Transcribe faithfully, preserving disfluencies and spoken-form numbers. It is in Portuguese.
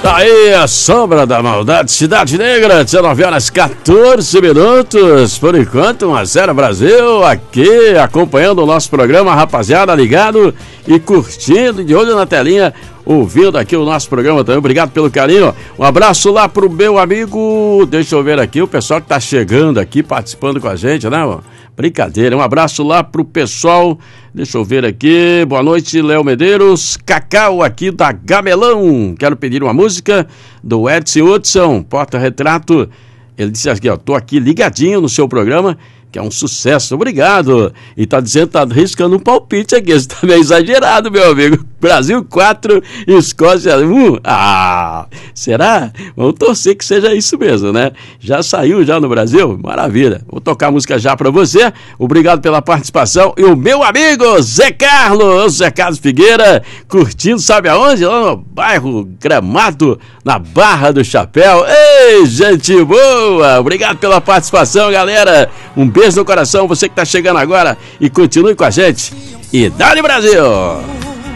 Tá aí a sombra da maldade, Cidade Negra, dezenove horas quatorze minutos. Por enquanto, um a zero Brasil, aqui acompanhando o nosso programa, rapaziada, ligado e curtindo, de olho na telinha, ouvindo aqui o nosso programa também. Obrigado pelo carinho. Um abraço lá pro meu amigo, deixa eu ver aqui, o pessoal que tá chegando aqui, participando com a gente, né, mano? Brincadeira, um abraço lá pro pessoal, deixa eu ver aqui, boa noite, Léo Medeiros, Cacau aqui da Gamelão, quero pedir uma música do Edson Hudson, porta-retrato, ele disse aqui, ó, tô aqui ligadinho no seu programa, que é um sucesso, obrigado, e tá dizendo, tá riscando um palpite aqui, isso tá meio exagerado, meu amigo, Brasil quatro, Escócia um, ah, será? Vamos torcer que seja isso mesmo, né? Já saiu já no Brasil? Maravilha, vou tocar a música já pra você, obrigado pela participação, e o meu amigo Zé Carlos, Zé Carlos Figueira, curtindo, sabe aonde? Lá no bairro Gramado, na Barra do Chapéu, ei, gente boa, obrigado pela participação, galera, um beijo no coração, você que tá chegando agora, e continue com a gente, e dá-lhe Brasil!